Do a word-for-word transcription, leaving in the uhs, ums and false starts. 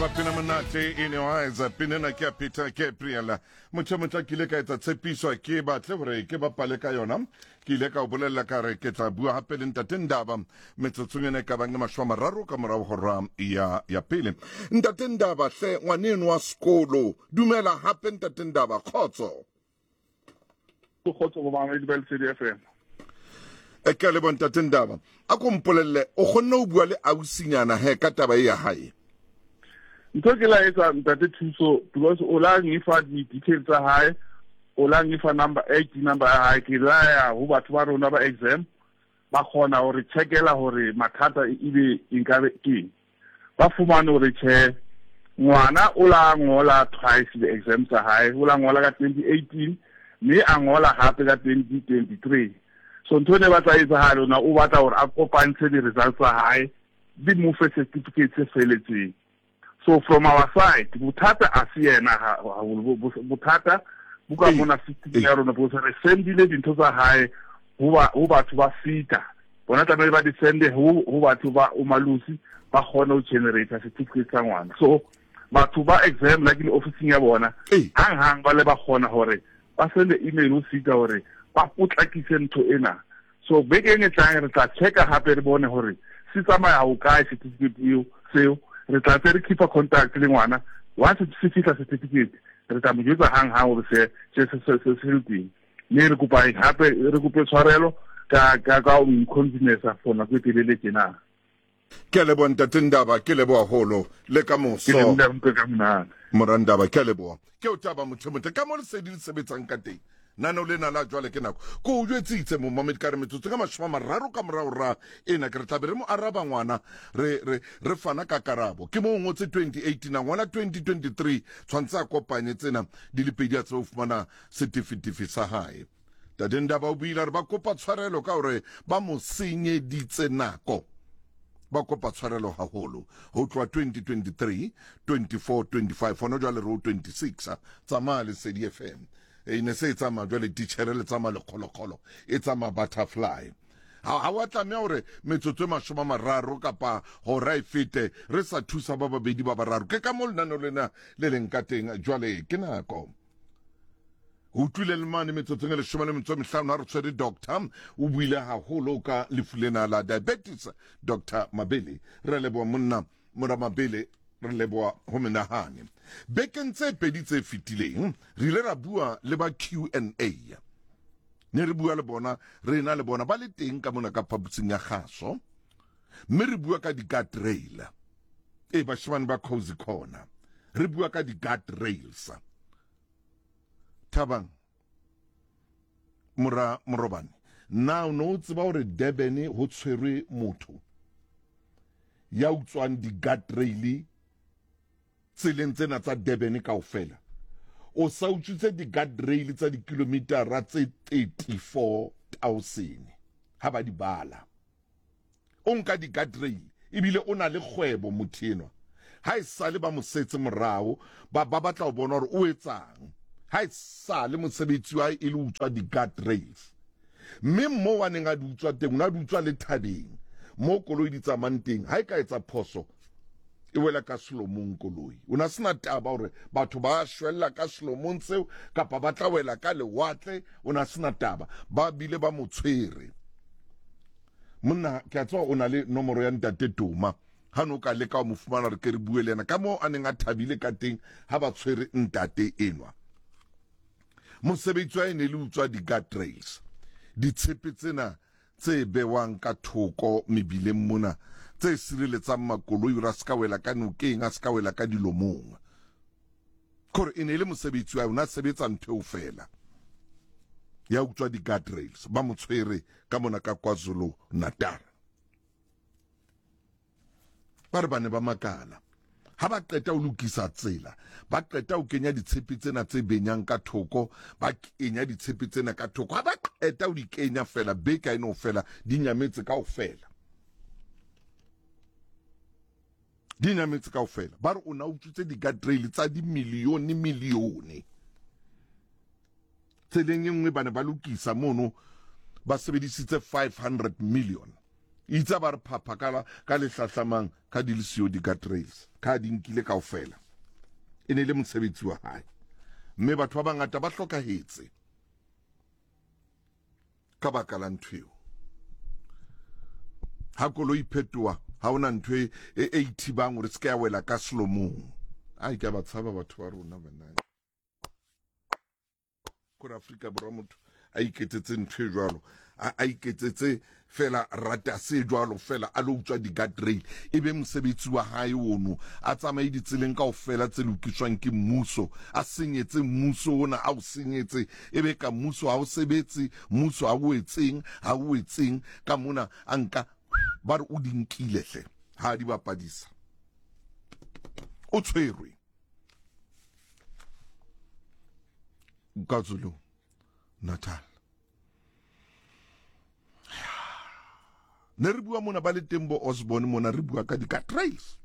ba pina monate e ne wa etsa pinena ke a Peter Gabriel motho motho ke ile ka etsa tshepiso ke batle hore ke ba pale ka yona ke ile ka o bolella ka re ke tla bua hape le Ntate Ndaba metsotsonyane ka bang le mashwa mararo ka morao go ra ya ya pele. Ntate Ndaba hle ngwaneno wa sekolo dumela hape Ntate Ndaba khotso go khotso go bang le bel C D F M e ka le bon Ntate Ndaba a ko mpolelle o gonna o bua le ausinyana he ka taba e ya hae ntho ke la etsa Ntate Thuso because o la ngifa di details tsa hae o la ngifa number eight number ya hae ke la ya ho batho ba rona ba exam ba khona hore checkela hore mathata e be inkabe ke ba fumana hore che ngwana o la ngola twice the exam tsa hae o la ngola ka twenty eighteen mme a ngola hape ka twenty twenty-three so ntho ne ba tsa etsa ha lona o batla hore a kopantse di results tsa hae di mo fe certificate se feletseng. So from our side, butata asiyena ha butata buka mona fifty ya rona bo re sendile dintho tsa hae ho ba ho batho ba fita bona tla ba di sende ho ho batho ba umalusi ba khona ho generate certificate tsa ngwana so batho ba exam like in office ya bona hang hang ba le ba khona hore ba sende email ho sita hore ba putlakise ntho ena so bekeng e tlang re tla checka hape re bone hore se tsamaya ho kae certificate eo seo re tla tse re keep a contact le ngwana once se fitla certificate re tla mo jwetsa hang hang hore se se se se se le ne re kopa hape re kope tshwarelo ka ka ka o inconvenience for na ke le tjena ke le bon Ntate Ndaba ke le bo holo le ka moso morandaba ke le bo ke o taba motho motho ka mo le se di sebetsang ka teng nano le nala jwale ke nako ko o jwetsitse mo mamed ka re metsotso ka mashwa mararo ka morao ra ena ke re tla be re mo araba ngwana re re re fana ka karabo ke mo ngotse twenty eighteen ngwana twenty twenty-three tshwantse a kopanye tsena di le pedi a tse o fumana certificate sa hae Ntate Ndaba o buile re ba kopa tshwarelo ka hore ba mo senyeditse nako ba kopa tshwarelo haholo ho tloa twenty twenty-three twenty-four twenty-five hona jwale re o twenty-six tsamaya le C D F M e ne se tsama jwale tichere le tsama le kholokolo e tsama butterfly ha ha wa tlamea hore metsotso mashoma mararo kapa hora e fete re sa thusa ba babedi ba bararo ke ka mo lenano lena le leng ka teng jwale ke nako ho tlile le mane metsotso le shoma le metsotso mehlano ha re tshwere doctor o buile haholo ka lefulena la diabetes Doctor Mabele re leboa monna mora Mabele re leboa ho menahane bekeng tse pedi tse fitileng re ile ra bua le ba Q and A ne re bua le bona re na le bona ba le teng ka mona ka phabutsing ya kgaso mme re bua ka di guardrail e ba shebane ba Cozy Corner re bua ka di guardrails Thabang mora morobane now no tseba hore Durban ho tshwerwe motho ya utswang di guardrail tseleng tsena tsa Durban kaofela o sa utswitse di guardrail tsa di kilometera tse thirty-four thousand ha ba di bala o nka di guardrail ebile o na le kgwebo motheno ha e sale ba mosetse morao ba ba batla o bona hore o etsang ha e sale mosebetsi wa e le utswa di guardrails mme mo wa neng a di utswa teng na di utswa le thabeng mo koloi di tsamang teng ha e ka etsa phoso e wela ka Solomon koloi una sena taba hore batho ba shwella ka Solomon tseo kapa ba tla wela ka lewatle una sena taba ba bile ba motshwere monna ke a tswa ona le nomoro ya Ntate Toma ha no ka le ka mo fumana re ke re bue lena ka mo a neng a thabile ka teng ha ba tshwere ntate enwa mosebetsi wa ene le utswa di guardrails di tshepe tsena tse bewang ka thoko mebileng mona tse sireletsang makoloi ra ska wela ka nokeng a ska wela ka dilomong kore ene le mosebetsi wa una sebetsa ntho fela ya utswa di guardrails ba motshwere ka mona ka KwaZulu Natal ba re bane ba makala ha ba qeta o lokisa tsela ba qeta o kenya ditshepe tsena tse benyang ka thoko ba kenya ditshepe tsena ka thoko ha ba qeta o di kenya fela beka eno fela di nyametse kaofela di nyametse kaofela ba re o na utswitse di guardrail tsa di milione milione tseleng e nngwe bana ba lokisa mono ba sebedisitse five hundred million itsa ba re phapha ka lehlahlamang ka di le siyo di-guardrails ka di nkile kaofela e ne le mosebetsi wa hae mme batho ba bangata ba hlokahetse ka baka la ntho eo ha koloi phetoa ha ona ntho e e ithibang hore se ka ya wela ka slomong ai ke ba tshaba batho ba rona banana ko Afrika Borwa motho a iketsetse ntho e jwalo a iketsetse fela rata se jwalo fela a lo utswa di-guardrail ebe mosebetsi wa hae ono a tsamaye ditseleng kaofela tse lokiswang ke mmuso a senyetse mmuso ona a o senyetse ebe ka mmuso ha o sebetse mmuso ha o etseng ha o etseng ka mona a nka ba re o dinkile hle ha di bapadisa o tshwerwe KwaZulu Natal ne re bua mona ba le Tembo Osborne mona re bua ka di-guardrails